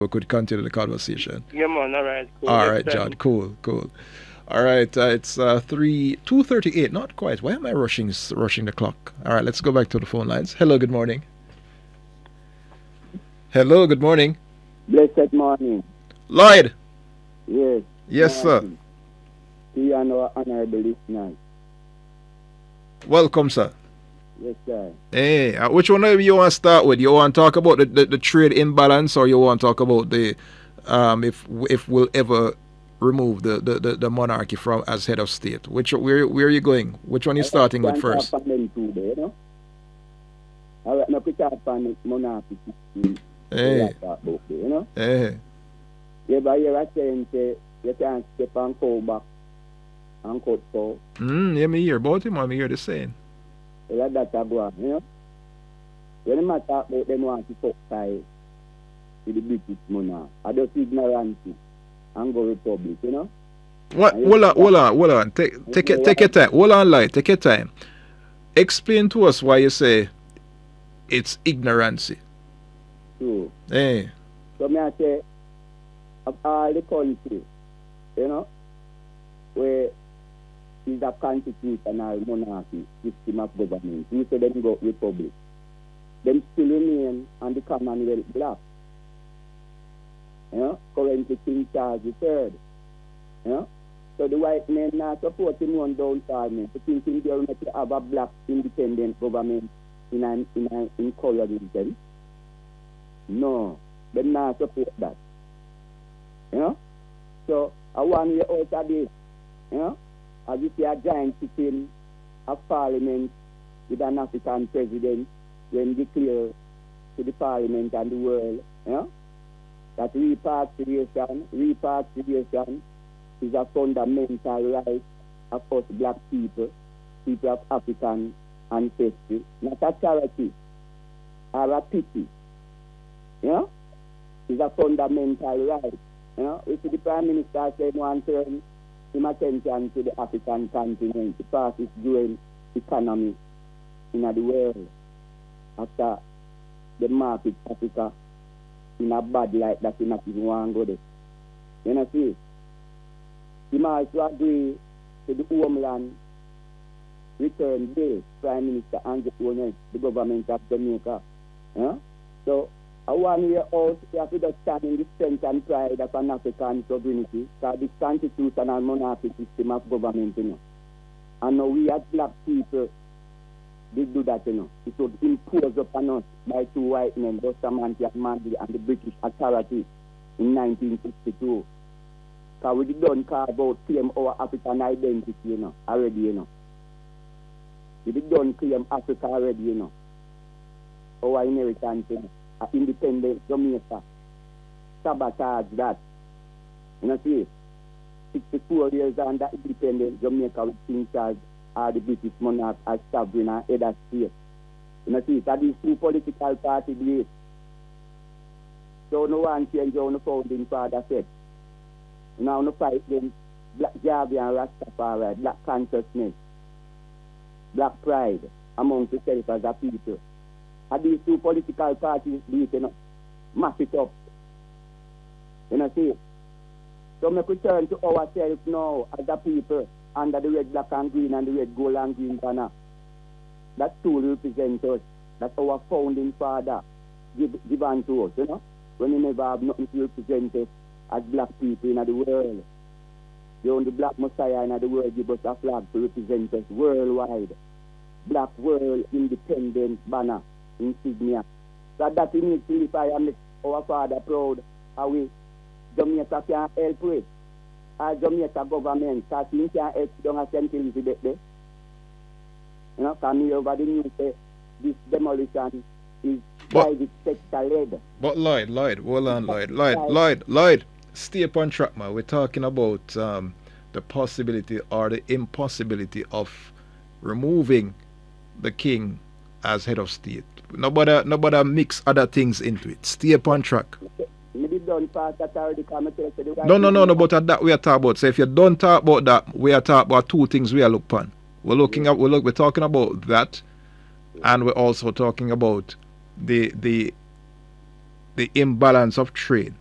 we could continue the conversation. Yeah, man. All right. Cool. All Next right, John. time. Cool, cool. All right, it's 2:38. Not quite. Why am I rushing the clock? All right, let's go back to the phone lines. Hello, good morning. Hello, good morning. Blessed morning. Lloyd. Yes. Yes, sir. Morning. To you and our honorable listeners. Welcome, sir. Yes, sir. Hey, which one do you want to start with? You want to talk about the trade imbalance, or you want to talk about the if we'll ever remove the monarchy from as head of state? Where are you going? Which one are you starting with first? You know? I put up on monarchy system. Hey. You know? Hey. Yeah, but you're saying you can't step and go back and cut so. Yeah, me hear about him. I hear the saying. Well, that's a go on, you know? When the matter about them want to talk side to the British monarch, I just ignorance and go republic, you know? What? Hold on. Take your time. Hold on, Lloyd. Take your time. Explain to us why you say it's ignorancy. True. Hey. So me I say, of all the country, you know, where is a constitutional monarchy system of government, we say them go republic. Them still remain on the Commonwealth block. You know, currently King Charles III. You know? So the white men not supporting one down parliament. They think they will make to have a black independent government in colonialism. No, they not support that. You know? So I want you out of this. You know? As you see a giant sitting of parliament with an African president when declare to the parliament and the world, you know, that repatriation is a fundamental right of us black people of African ancestry, not a charity or a pity. You know? It's a fundamental right. You know, if the Prime Minister said one turn him attention to the African continent, the fastest growing economy in the world, after the market Africa in a bad light that he not even want to go there. You know, see? He also agree to the Homeland Return Bill, Prime Minister Andrew Johnson, the government of Jamaica. You know? So, I want you out, you have to just stand in the strength and pride of an African sovereignty, because this constitutional monarchy system of government, you know. And now we as black people, they do that, you know. It was imposed upon us by two white men, Bustamante and Manley, and the British authority in 1962. Because we didn't carve out, claim our African identity, you know, already, you know. We didn't claim Africa already, you know. Our inheritance, you know. Independent Jamaica. Sabotage that. You know, see, 64 years under independent Jamaica with King Charles are the British monarch as sovereign and head of state. You know, see, that these two political parties great. So no one change how the founding father said. Now no fight against black Javi and Rastafari, black consciousness, black pride among themselves as a people. And these two political parties do it, you know, mash it up. You know, see. So we could turn to ourselves now as a people under the red, black and green and the red, gold and green banner. That tool represents us. That our founding father give unto us, you know. When we never have nothing to represent us as black people in the world. The only black Messiah in the world give us a flag to represent us worldwide. Black world independent banner insignia. So that we need to unify and make our father proud. How we Jamaica can help with. Our Jamaica government, because we can help down a St. Elizabeth there. You know, coming over the news say this demolition is private sector led. But Lloyd, hold on, Lloyd, stay up on track, man. We're talking about the possibility or the impossibility of removing the king as head of state. Nobody mix other things into it. Stay up on track. Maybe don't pass that already. No, but that we are talking about. So if you don't talk about that, we are talking about two things we are looking upon. We're talking about that, and we're also talking about the imbalance of trade.